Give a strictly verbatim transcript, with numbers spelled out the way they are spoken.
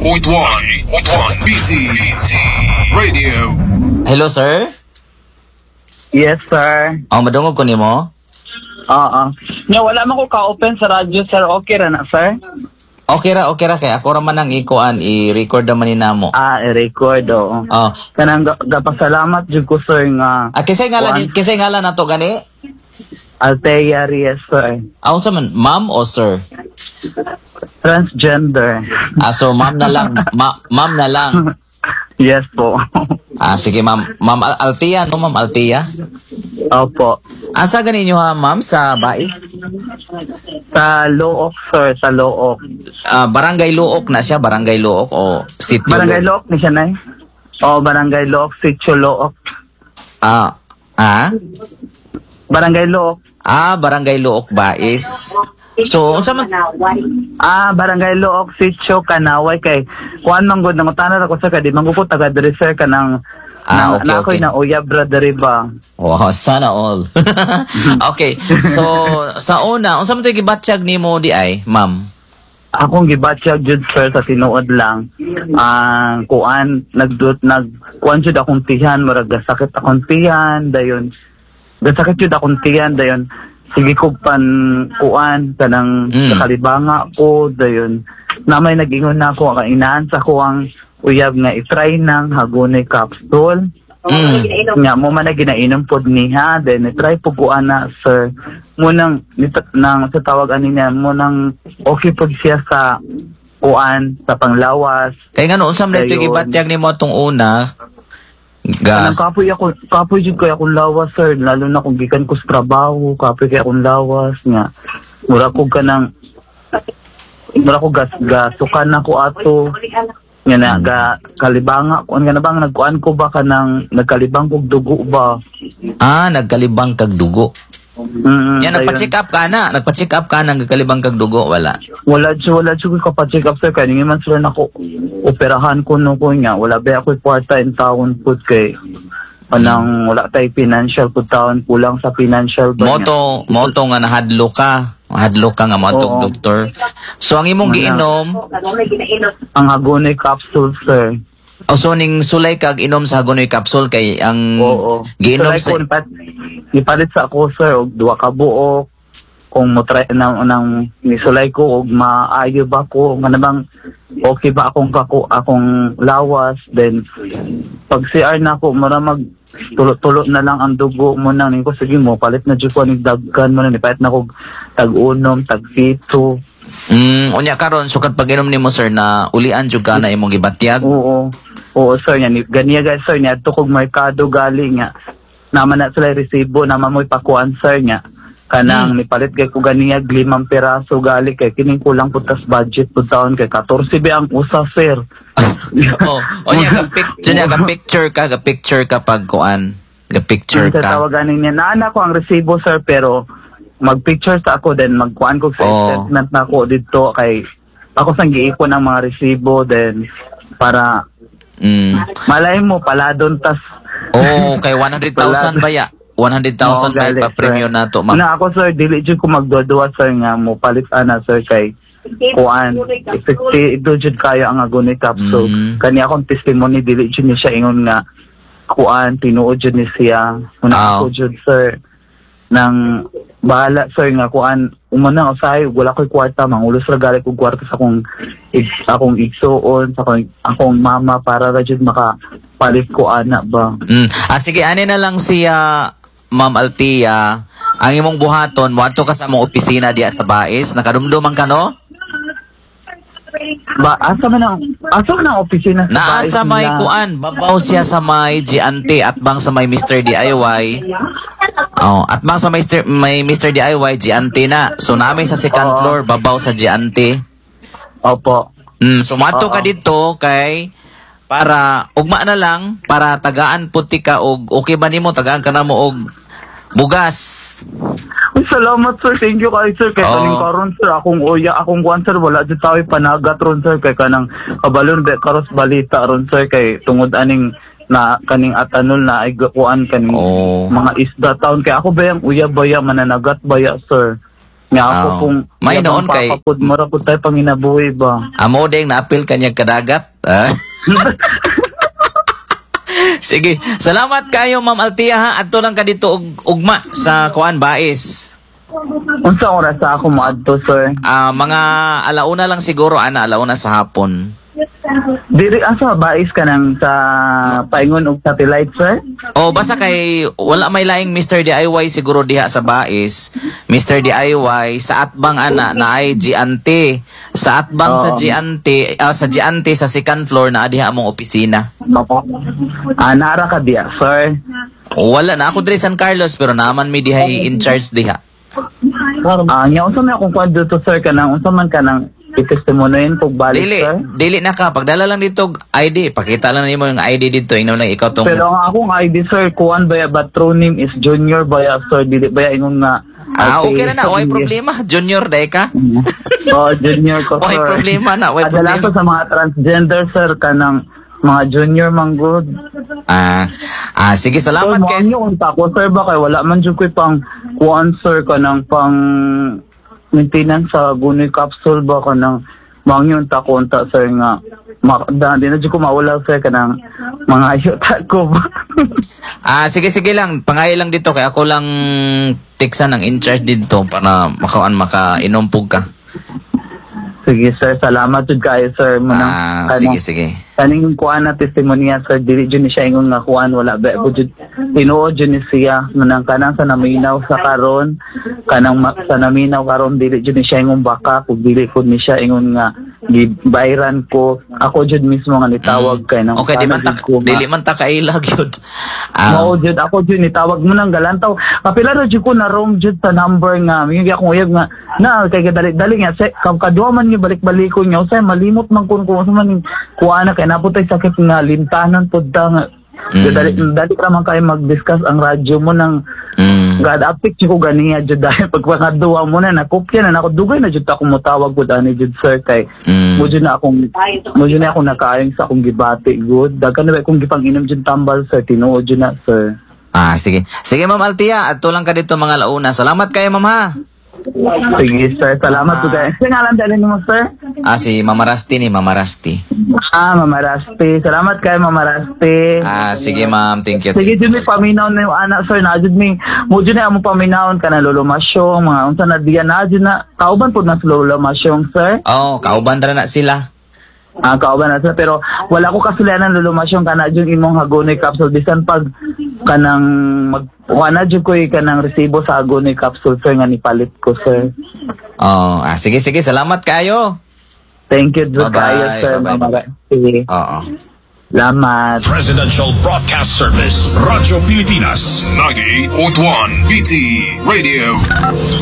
point one B T Radio. Hello, sir? Yes, sir. Oh, madungog ko nimo. Oo. Nga, wala man ko ka-open sa radyo, sir. Okay ra na, sir? Okay ra, okay ra kay ako ra man ang ikuan i-record naman ni namo. Ah, i-record, oo. Oh. Kanang ga- gapasalamat jud ko, sir, nga Ah, kisay ngalan, kisay ngalan nato gani? Althea Reyes, sir. Ah, unsa man, ma'am o sir? Transgender. Ah, so ma'am na lang, ma- ma'am na lang. Yes po. Ah, sige ma'am, ma'am Al- Althea, no ma'am Althea? Opo. Asa ganin nyo ha, ma'am, sa Bais? Sa Look, sir, sa Look. Ah, Barangay Luok na siya, Barangay Luok o Sitio Barangay Luok? Look ni siya, nay? Oo, Barangay Look, Sitio Look. Ah, ah? Barangay Look. Ah, Barangay Luok, Bais. So, unsa man? Ah, Barangay Look, Sitio, Kanaway, kay kuan man gud nangutan ako sa kay di man ko taga diri sir kanang Ah, na, okay, na ako'y okay. na uyab ra diri ba. Wow, sana all. Okay, so sa una, unsa man to'y gibatsyag nimo di ay, ma'am? Akong gibatsyag jud sir sa tinuod lang. Ang kuan nagdut nag kuan jud akong tiyan, murag sakit akong tiyan dayon. Gasakit jud akong tiyan dayon. Sige ko pan kuan kanang Mm. kalibanga ko dayon. Namay nag-ingon na ako ang inaan sa ko ang uyab nga i-try nang hagunay capsule. Mm. Nga mo man na ginainom pod niha then i-try po ko ana sir. Mo nang nit- nang sa tawag ani niya mo nang okay pod siya sa kuan sa panglawas. Kay ngano unsa man to'y Dayon. gibatyag nimo atong una? Kanang Gas. kapoy ako, kapoy jud kay akong lawas sir, lalo na kung gikan ko sa trabaho, kapoy kay akong lawas nga. Mura ko kanang mura ko gas gasukan na ko ato. Nga na ga kalibanga ko nga na bang nagkuan ko ba kanang nagkalibang kog dugo ba. Ah, nagkalibang kag dugo. Mm, Yan, nagpa-check up ka na. Nagpa-check up ka na, nagkalibang kag dugo, wala. Wala jud wala jud ko pa check up sir kay man sila nako operahan ko no ko nga wala ba ako kwarta in taon pud kay anang wala tay financial pud taon kulang sa financial ba niya. Moto, moto nga nahadlo ka. Hadlo ka nga matog Oo. doktor. So ang imong Wala. giinom, Ang agonay capsule sir. o so ning sulay kag inom sa hagonoy capsule kay ang Oo. giinom So, sa like, kung ipat- ipalit sa ako, sir, og duwa ka buok. Kung mo try na nang nisulay ko og maayo ba ko, nga bang okay ba akong kako akong lawas, then pag C R na ako mura mag tulo-tulo na lang ang dugo mo nang ningko sige mo palit na jud ko ni daggan mo na nipait na ko tag-unom, tag-pito. Mm, unya karon so kad pag-inom nimo sir na ulian jud ka na imong gibatyag. Oo. Oo, sir, yan. Ganiya guys, sir, niya. Ito kong merkado galing nga. Naman na sila resibo, naman mo'y pakuan, sir, niya. Kanang, Hmm. nipalit kay ko ganiya, limang peraso gali, kay kining kulang po tas budget po taon, kay fourteen ba ang usa, sir. Oh, unya ga picture ga picture ka, ga picture ka pag kuan. Ga picture Sa ka. tawagan niya, naana ko ang resibo, sir, pero mag-picture sa ako, then magkuan ko sa Oo. statement na ako dito, kay ako sang giipon ng mga resibo, then para Mm. malay mo, paladon tas Oh, kay one hundred thousand ba ya? one hundred thousand Oo, ba gali, pa premium sir. nato, ma'am? Na ako sir, dili jud ko magduwa sir nga mo palit ana sir kay kuan effective jud kayo ang agonay capsule. Mm. Kani akong testimony dili jud ni siya ingon nga kuan tinuod jud ni siya. Una Ah. ako jud sir nang bahala sir nga kuan umana usahay wala ko'y kwarta mangulos ra gali kog kwarta sa akong ig- akong igsuon sa akong, akong mama para ra jud maka palit ko ana ba. Mm. Ah, sige, ani na lang siya, Ma'am Althea. Ang imong buhaton, moadto ka sa mong opisina diya sa Bais. Nakadumduman ka, no? Ba asa man ang asa man ang opisina Naa Bais sa may nila? kuan, babaw siya sa may Giante at bang sa may mister D I Y. Oh, at bang sa may mister, may mister D I Y Giante na. So namin sa second Oo. floor babaw sa Giante. Opo. Mm, so moadto ka Oo. dito kay para ugma na lang para tagaan puti ka og okay ba nimo tagaan ka na mo og bugas. Uy, salamat sir, thank you kay sir kay Oo. kaning karon sir akong uya akong kuan sir wala jud tawi panagat ron sir kay kanang kabalon be karos balita ron sir kay tungod aning na kaning atanol na ay kuan kaning Oh. mga isda taon kay ako ba yung uya baya mananagat baya sir. Nga ako Oh. kung May noon kay- papapod mo ra pud tayo panginabuhi ba. Amo ding naapil kanyang kadagat. Ah. Sige, salamat kayo Ma'am Altia ha. Adto lang ka dito og ugma sa kuan Bais. Unsa oras sa ako maadto sir? Ah, mga alauna lang siguro ana, alauna sa hapon. Diri asa bais ka nang sa paingon og satellite sir? O basta kay wala may laing Mister D I Y siguro diha sa Bais. Mister D I Y sa atbang ana na ay Giante. Sa atbang sa Oo. Giante, ah, sa Giante sa second floor na diha among opisina. Opo. Ah, nara ka diya sir. Wala na ako diri San Carlos pero naman mi diha in charge diha. Ah, nya unsa man akong kuan dito sir kanang unsa man kanang i-testimonian pag balik Dili, sir? dili na ka pagdala lang dito og I D, pakita lang nimo yung I D dito, ingnaw lang ikaw tong Pero ang akong I D sir, kuan baya but true name is Junior baya sir, dili baya ingon nga. Ah, okay na na, way problema. Junior day ka. Oh, Junior ko sir. Way problema na, way Adala problema. ko sa mga transgender sir kanang mga junior man good. Ah, ah sige, salamat Sir, kay mo unta ko sir ba kay wala man jud koy pang kuan sir kanang pang maintenance sa gunoy capsule ba kanang mangyon ta ko unta sir nga ma, da, di na jud ko maulaw sir kanang mga ayuta ko ba. Ah, sige sige lang, pangay lang dito kay ako lang tiksan ng in charge dito para makawan makainumpog ka. Sige sir, salamat jud kayo sir mo nang Ah, sige sige. kaning kuan na testimonya sir dili jud ni siya ingon nga kuan wala ba jud tinuod jud ni siya manang kanang sa naminaw sa karon kanang ma- sa naminaw karon dili jud ni siya ingon baka kung dili pud ni siya ingon nga gibayran ko ako jud mismo nga nitawag kay nang Okay, di man ta, sana jud ko nga- dili man ta kailag yun. Ah, Mao jud ako jud nitawag mo nang galantaw. Kapila na jud ko na wrong jud sa number nga. Yung akong uyab nga na kay dali-dali nga say kam kadua man ni balik-balik ko nya say malimot man kun ko sa man kuha na kay naputay sakit nga lintanan pud ta nga. Mm. Dali dali ra man kay mag-discuss ang radyo mo nang mm, God update ko ganiya jud dahil pag pagkaduwa mo na nakopya na nako dugay na jud ta ko motawag pud ani jud sir kay mm. mo jud na akong mo jud na akong nakaayong sa akong gibati good daghan na ba akong gipang-inom jud tambal sir tinuod jud na sir. Ah, sige. Sige Ma'am Altia, at lang ka dito mga launa. Salamat kayo Ma'am ha. Sige sir, salamat po Ah. guys. Sing alam dali mo sir? Ah, si Mama Rasti ni Mama Rasti. Ah, Mama Rasti. Salamat kay Mama Rasti. Ah, sige ma'am, thank you. Sige, thank jud you. mi paminaw na yung anak sir na jud mi mo jud na amo paminawon ka na lolo masyong mga unsa na diyan na jud na kauban pud na sa lolo masyong sir. Oh, kauban ra na sila. Ah, kauban na sir pero wala ko kasulanan lolo masyong kana jud imong hagonoy capsule bisan pag kanang mag wala jud ko kanang resibo sa hagonoy capsule sir nga nipalit ko sir. Oh, ah, sige sige, salamat kayo. Thank you jud Bye-bye, kayo sir. bye-bye, Mama bye-bye. Rasti. Oo. Salamat. Presidential Broadcast Service, Radyo Pilipinas, ninety-eight point one B T Radio.